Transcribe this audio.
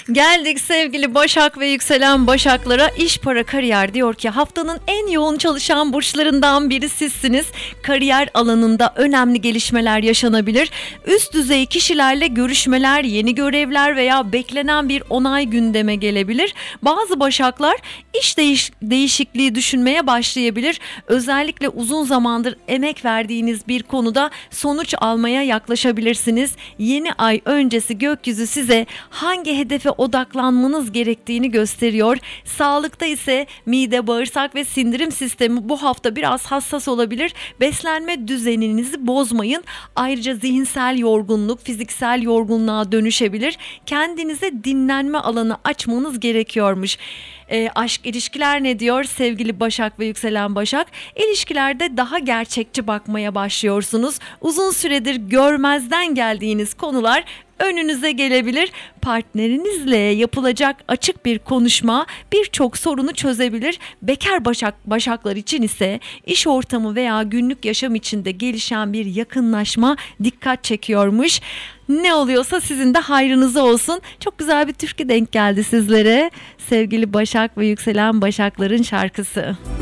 Geldik sevgili Başak ve yükselen Başaklara. İş, para, kariyer diyor ki haftanın en yoğun çalışan burçlarından biri sizsiniz. Kariyer alanında önemli gelişmeler yaşanabilir. Üst düzey kişilerle görüşmeler, yeni görevler veya beklenen bir onay gündeme gelebilir. Bazı Başaklar iş değişikliği düşünmeye başlayabilir. Özellikle uzun zamandır emek verdiğiniz bir konuda sonuç almaya yaklaşabilirsiniz. Yeni ay öncesi gökyüzü size hangi hedefe odaklanmanız gerektiğini gösteriyor. Sağlıkta ise mide, bağırsak ve sindirim sistemi bu hafta biraz hassas olabilir. Beslenme düzeninizi bozmayın. Ayrıca zihinsel yorgunluk fiziksel yorgunluğa dönüşebilir. Kendinize dinlenme alanı açmanız gerekiyormuş. Aşk, ilişkiler ne diyor sevgili Başak ve yükselen Başak? İlişkilerde daha gerçekçi bakmaya başlıyorsunuz. Uzun süredir görmezden geldiğiniz konular önünüze gelebilir. Partnerinizle yapılacak açık bir konuşma birçok sorunu çözebilir. Bekar başaklar için ise iş ortamı veya günlük yaşam içinde gelişen bir yakınlaşma dikkat çekiyormuş. Ne oluyorsa sizin de hayrınıza olsun. Çok güzel bir türkü denk geldi sizlere. Sevgili Başak ve yükselen Başakların şarkısı.